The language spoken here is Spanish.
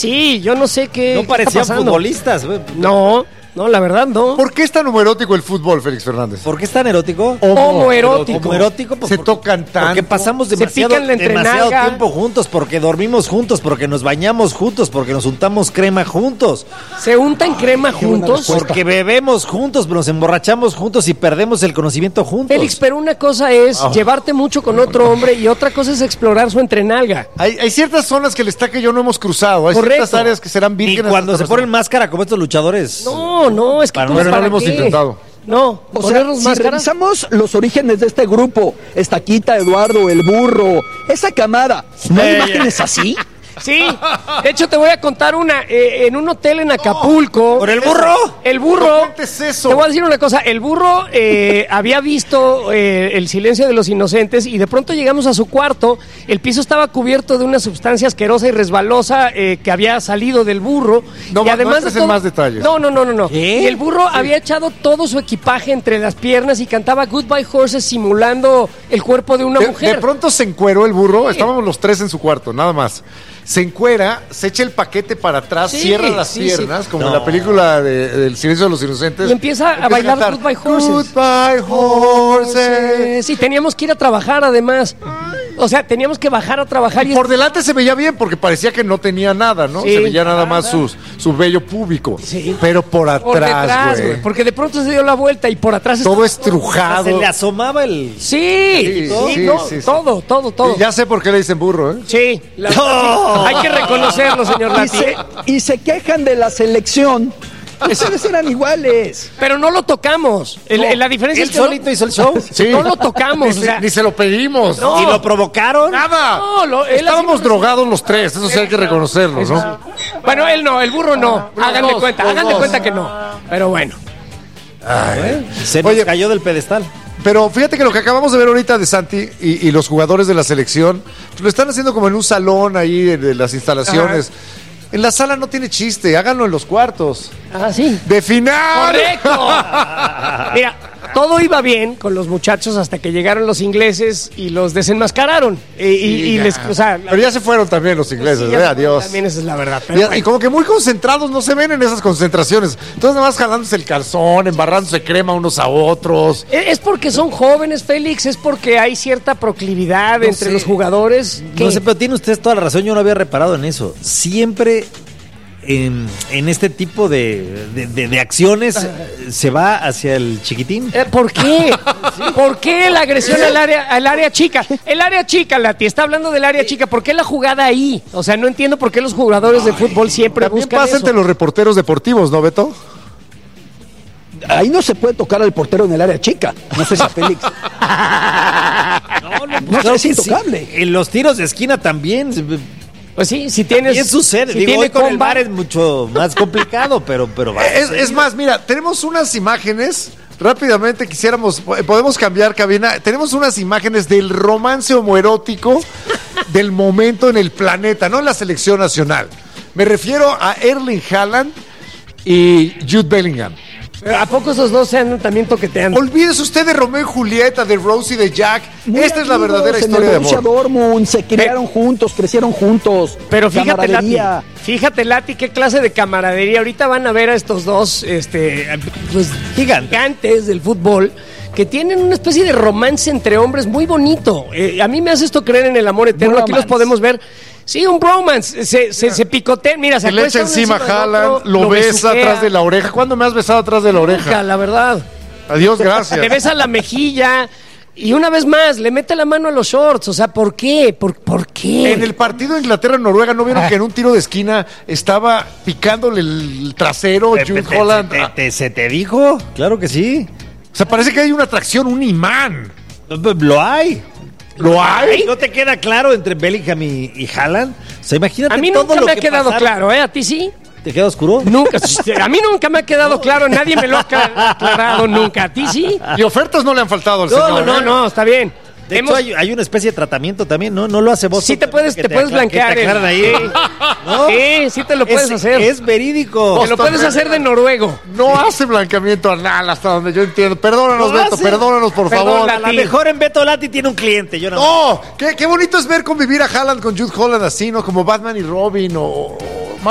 sí, yo no sé qué No está parecían pasando. futbolistas, güey. No, la verdad no. ¿Por qué es tan homoerótico el fútbol, Félix Fernández? ¿Por qué es tan erótico? Homoerótico. Homoerótico, pues, Se tocan tanto. Porque pasamos Se demasiado pican la demasiado entrenalga. tiempo juntos, porque dormimos juntos, porque nos bañamos juntos, porque nos untamos crema juntos, ¿Se untan crema juntos? porque bebemos juntos, nos emborrachamos juntos y perdemos el conocimiento juntos. Félix, pero una cosa es llevarte mucho con otro hombre y otra cosa es explorar su entrenalga. Hay ciertas zonas que el Estaca y yo no hemos cruzado. Hay Correcto. ciertas áreas que serán Y vírgenes. cuando hasta se ponen máscara como estos luchadores. No, es que Para ¿cómo no- Pero no para lo hemos qué? intentado. No, O sea, ponernos si máscara. revisamos los orígenes de este grupo, Estaquita, Eduardo, el burro, esa camada, ¿no hay imágenes así? Sí, de hecho te voy a contar una. En un hotel en Acapulco. ¿Por el burro? El burro. No cuentes eso. Te voy a decir una cosa. El burro había visto El silencio de los inocentes y de pronto llegamos a su cuarto. El piso estaba cubierto de una sustancia asquerosa y resbalosa que había salido del burro. No, y además entres de en todo- más detalles. No. ¿Qué? Y el burro había echado todo su equipaje entre las piernas y cantaba Goodbye Horses simulando el cuerpo de una De mujer. pronto se encueró el burro. Estábamos los tres en su cuarto, nada más. Se encuera, se echa el paquete para atrás, Sí, cierra las sí, piernas, como en No. la película del silencio de los inocentes. Y empieza a bailar cantar, Goodbye Horses. Goodbye Horses. Sí, teníamos que ir a trabajar además. O sea, teníamos que bajar a trabajar y Por delante se veía bien porque parecía que no tenía nada, ¿no? Sí. Se veía nada más su vello púbico. Sí. Pero por por detrás, atrás, güey. güey. Porque de pronto se dio la vuelta y por atrás Todo estaba estrujado. Se le asomaba el... Sí, Sí, no, sí, sí. todo. Y ya sé por qué le dicen burro, ¿eh? Sí, la verdad, sí. Hay que reconocerlo, señor Y Lati. y se quejan de la selección. Esos eran iguales. Pero no lo tocamos. La diferencia Él es que solito hizo el show. Sí. no lo tocamos. Ni, O sea, ni se lo pedimos. No. Y lo provocaron. Nada. No, él Estábamos así- drogados los tres, eso sí hay que reconocerlo, ¿no? Bueno, él no, el burro no. Háganle dos, cuenta, los háganle dos. cuenta que no. Pero bueno. Se nos Oye. cayó del pedestal. Pero fíjate que lo que acabamos de ver ahorita de Santi y los jugadores de la selección, pues lo están haciendo como en un salón ahí de las instalaciones. En la sala no tiene chiste, háganlo en los cuartos. Ah, sí. ¡De final! ¡Correcto! Mira, todo iba bien con los muchachos hasta que llegaron los ingleses y los desenmascararon. Y Ya. les, o sea, Pero ya se fueron también los ingleses, sí, ya adiós. También esa es la verdad. Y, Pero y bueno. como que muy concentrados no se ven en esas concentraciones. Entonces nada más jalándose el calzón, embarrándose crema unos a otros. Es porque son jóvenes, Félix, es porque hay cierta proclividad No entre sé. los jugadores. ¿Qué? No sé, pero tiene usted toda la razón, yo no había reparado en eso. Siempre en este tipo de acciones se va hacia el chiquitín. ¿Por qué? ¿Por qué la agresión al área chica? El área chica, Lati, está hablando del área chica. ¿Por qué la jugada ahí? O sea, no entiendo por qué los jugadores de fútbol siempre También buscan pasa eso. entre los reporteros deportivos, ¿no, Beto? Ahí no se puede tocar al portero en el área chica. No sé si Félix. No sé, es intocable. En los tiros de esquina también. Pues sí, si tienes... Bien sucede. si Digo, tiene hoy con el comba, VAR es mucho más complicado, pero va. Es más, mira, tenemos unas imágenes. Rápidamente podemos cambiar cabina. Tenemos unas imágenes del romance homoerótico del momento en el planeta, no en la selección nacional. Me refiero a Erling Haaland y Jude Bellingham. ¿A poco esos dos se andan también toqueteando? Olvídese usted de Romeo y Julieta, de Rose y de Jack. Muy Esta es la amigos verdadera en historia el de Borussia amor. Dortmund, se criaron juntos, crecieron juntos. Pero fíjate, Lati, Camaradería. qué clase de camaradería. Ahorita van a ver a estos dos, pues, gigantes del fútbol que tienen una especie de romance entre hombres muy bonito. A mí me hace esto creer en el amor eterno. Aquí los Bromance. podemos ver. Sí, un bromance. Se picotean. Mira, se Se le echa acuestan uno encima a del Haaland, otro, lo besa besuquea. atrás de la oreja. ¿Cuándo me has besado atrás de la Nunca, oreja? la verdad. Adiós, gracias. Te besa la mejilla. Y una vez más, le mete la mano a los shorts. O sea, ¿por qué? ¿Por qué? En el partido de Inglaterra-Noruega, ¿no vieron que en un tiro de esquina estaba picándole el trasero Jude Holland? ¿Se te dijo? Claro que sí. O sea, parece que hay una atracción, un imán. Lo hay. ¿Lo hay? ¿No te queda claro entre Bellingham y Haaland? O sea, imagínate A mí todo nunca lo me ha que quedado pasaron. claro, ¿eh? ¿A ti sí? ¿Te queda oscuro? Nunca. A mí nunca me ha quedado claro, nadie me lo ha aclarado nunca. ¿A ti sí? Y ofertas no le han faltado al señor. No, está bien. De hecho, hay una especie de tratamiento también, ¿no? No lo hace vos. Sí te puedes blanquear. Que te aclaran ahí. ¿No? Sí, te lo puedes hacer. Es verídico. Te lo puedes hacer de noruego. No hace blanqueamiento anal hasta donde yo entiendo. Perdónanos, Lo Beto, hace. perdónanos, por Perdón, favor. A lo mejor en Beto Lati tiene un cliente. Yo no. No, qué bonito es ver convivir a Haaland con Jude Holland así, ¿no? Como Batman y Robin o